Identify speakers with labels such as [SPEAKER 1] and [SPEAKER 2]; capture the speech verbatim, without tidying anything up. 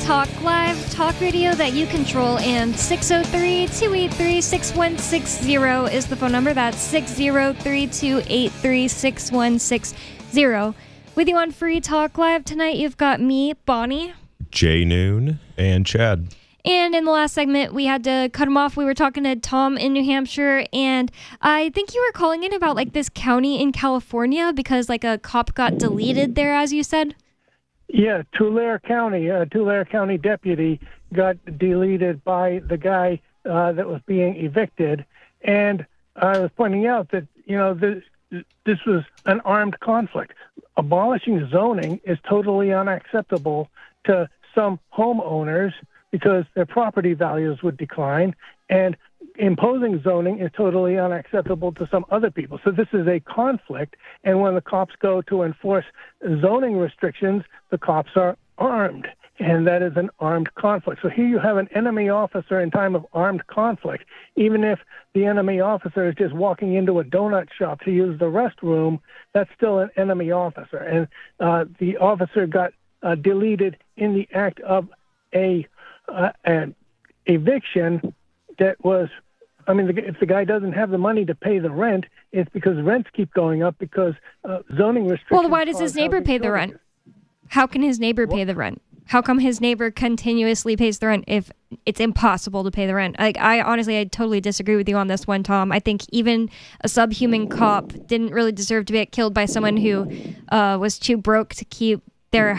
[SPEAKER 1] Talk Live, talk radio that you control, and six oh three, two eight three, six one six zero is the phone number. That's six oh three, two eight three, six one six zero. With you on Free Talk Live tonight, you've got me, Bonnie,
[SPEAKER 2] Jay Noon,
[SPEAKER 3] and Chad.
[SPEAKER 1] And in the last segment, we had to cut him off. We were talking to Tom in New Hampshire, and I think you were calling in about like this county in California because like a cop got deleted there, as you said.
[SPEAKER 4] Yeah, Tulare County, a Tulare County deputy got deleted by the guy uh, that was being evicted, and I was pointing out that you know this this was an armed conflict. Abolishing zoning is totally unacceptable to some homeowners, because their property values would decline, and imposing zoning is totally unacceptable to some other people. So this is a conflict, and when the cops go to enforce zoning restrictions, the cops are armed, and that is an armed conflict. So here you have an enemy officer in time of armed conflict. Even if the enemy officer is just walking into a donut shop to use the restroom, that's still an enemy officer. And uh, the officer got uh, deleted in the act of a Uh, an eviction that was, I mean, the, if the guy doesn't have the money to pay the rent, it's because rents keep going up because uh, zoning restrictions.
[SPEAKER 1] Well, why does his neighbor pay the rent? How can his neighbor pay the rent? How come his neighbor continuously pays the rent if it's impossible to pay the rent? Like, I honestly, I totally disagree with you on this one, Tom. I think even a subhuman cop didn't really deserve to get killed by someone who uh, was too broke to keep